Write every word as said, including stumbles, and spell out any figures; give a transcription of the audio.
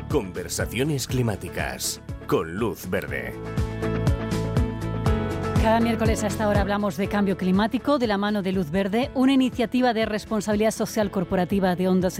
Conversaciones climáticas con Luz Verde. Cada miércoles a esta hora hablamos de cambio climático de la mano de Luz Verde, una iniciativa de responsabilidad social corporativa de Onda Cero.